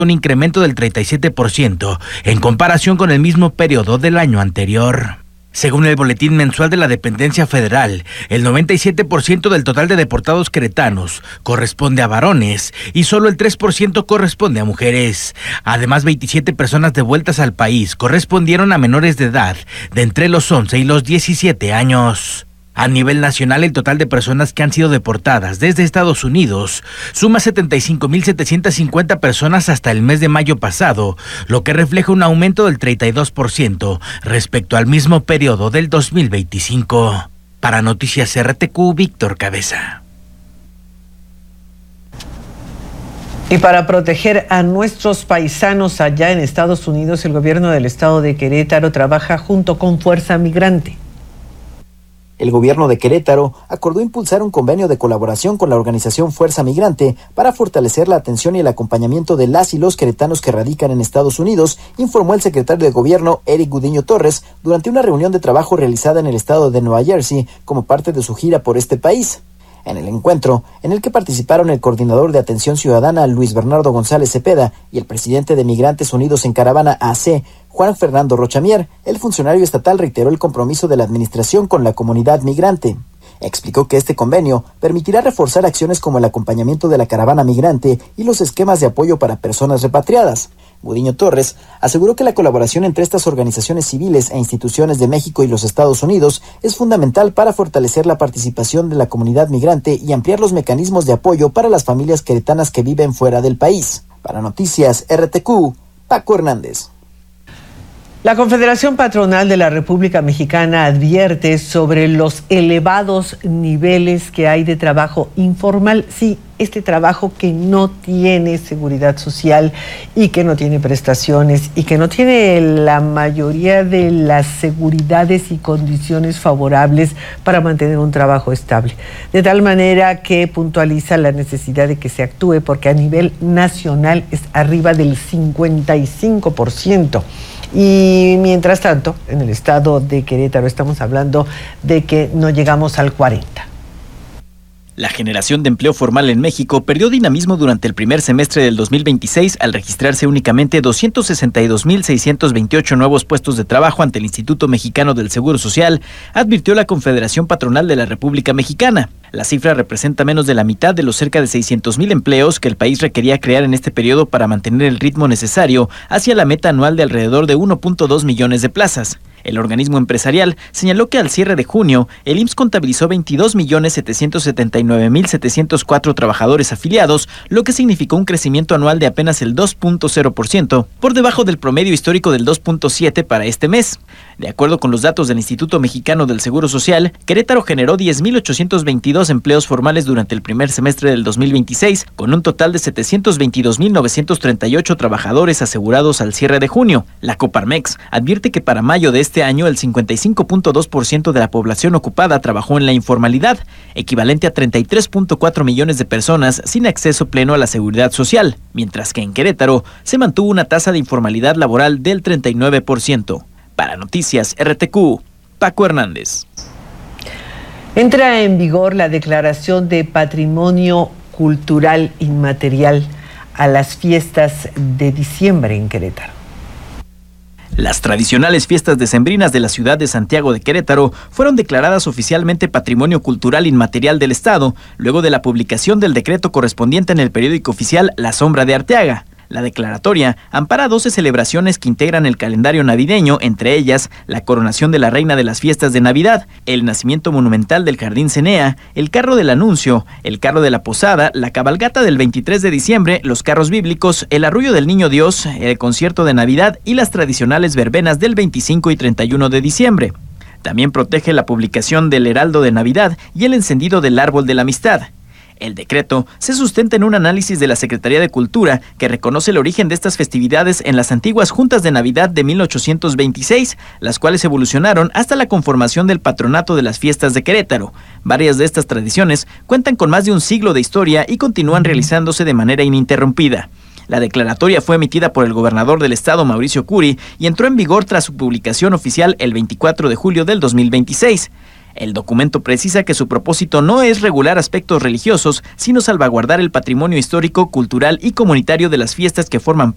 un incremento del 37% en comparación con el mismo periodo del año anterior. Según el boletín mensual de la dependencia federal, el 97% del total de deportados queretanos corresponde a varones y solo el 3% corresponde a mujeres. Además, 27 personas devueltas al país correspondieron a menores de edad de entre los 11 y los 17 años. A nivel nacional, el total de personas que han sido deportadas desde Estados Unidos suma 75.750 personas hasta el mes de mayo pasado, lo que refleja un aumento del 32% respecto al mismo periodo del 2025. Para Noticias RTQ, Víctor Cabeza. Y para proteger a nuestros paisanos allá en Estados Unidos, el gobierno del estado de Querétaro trabaja junto con Fuerza Migrante. El gobierno de Querétaro acordó impulsar un convenio de colaboración con la organización Fuerza Migrante para fortalecer la atención y el acompañamiento de las y los queretanos que radican en Estados Unidos, informó el secretario de Gobierno, Eric Gudiño Torres, durante una reunión de trabajo realizada en el estado de Nueva Jersey como parte de su gira por este país. En el encuentro, en el que participaron el coordinador de Atención Ciudadana, Luis Bernardo González Cepeda, y el presidente de Migrantes Unidos en Caravana AC, Juan Fernando Rochamier, el funcionario estatal reiteró el compromiso de la administración con la comunidad migrante. Explicó que este convenio permitirá reforzar acciones como el acompañamiento de la caravana migrante y los esquemas de apoyo para personas repatriadas. Gudiño Torres aseguró que la colaboración entre estas organizaciones civiles e instituciones de México y los Estados Unidos es fundamental para fortalecer la participación de la comunidad migrante y ampliar los mecanismos de apoyo para las familias queretanas que viven fuera del país. Para Noticias RTQ, Paco Hernández. La Confederación Patronal de la República Mexicana advierte sobre los elevados niveles que hay de trabajo informal. Sí, este trabajo que no tiene seguridad social y que no tiene prestaciones y que no tiene la mayoría de las seguridades y condiciones favorables para mantener un trabajo estable. De tal manera que puntualiza la necesidad de que se actúe porque a nivel nacional es arriba del 55%. Y mientras tanto, en el estado de Querétaro estamos hablando de que no llegamos al 40%. La generación de empleo formal en México perdió dinamismo durante el primer semestre del 2026 al registrarse únicamente 262.628 nuevos puestos de trabajo ante el Instituto Mexicano del Seguro Social, advirtió la Confederación Patronal de la República Mexicana. La cifra representa menos de la mitad de los cerca de 600,000 empleos que el país requería crear en este periodo para mantener el ritmo necesario hacia la meta anual de alrededor de 1.2 millones de plazas. El organismo empresarial señaló que al cierre de junio, el IMSS contabilizó 22.779.704 trabajadores afiliados, lo que significó un crecimiento anual de apenas el 2.0%, por debajo del promedio histórico del 2.7% para este mes. De acuerdo con los datos del Instituto Mexicano del Seguro Social, Querétaro generó 10.822 empleos formales durante el primer semestre del 2026, con un total de 722.938 trabajadores asegurados al cierre de junio. La Coparmex advierte que para mayo de este año el 55.2% de la población ocupada trabajó en la informalidad, equivalente a 33.4 millones de personas sin acceso pleno a la seguridad social, mientras que en Querétaro se mantuvo una tasa de informalidad laboral del 39%. Para Noticias RTQ, Paco Hernández. Entra en vigor la Declaración de Patrimonio Cultural Inmaterial a las fiestas de diciembre en Querétaro. Las tradicionales fiestas decembrinas de la ciudad de Santiago de Querétaro fueron declaradas oficialmente Patrimonio Cultural Inmaterial del Estado, luego de la publicación del decreto correspondiente en el periódico oficial La Sombra de Arteaga. La declaratoria ampara 12 celebraciones que integran el calendario navideño, entre ellas la coronación de la reina de las fiestas de Navidad, el nacimiento monumental del Jardín Cenea, el carro del Anuncio, el carro de la Posada, la cabalgata del 23 de diciembre, los carros bíblicos, el arrullo del Niño Dios, el concierto de Navidad y las tradicionales verbenas del 25 y 31 de diciembre. También protege la publicación del Heraldo de Navidad y el encendido del Árbol de la Amistad. El decreto se sustenta en un análisis de la Secretaría de Cultura que reconoce el origen de estas festividades en las antiguas juntas de Navidad de 1826, las cuales evolucionaron hasta la conformación del Patronato de las Fiestas de Querétaro. Varias de estas tradiciones cuentan con más de un siglo de historia y continúan realizándose de manera ininterrumpida. La declaratoria fue emitida por el gobernador del estado, Mauricio Curi, y entró en vigor tras su publicación oficial el 24 de julio del 2026. El documento precisa que su propósito no es regular aspectos religiosos, sino salvaguardar el patrimonio histórico, cultural y comunitario de las fiestas que forman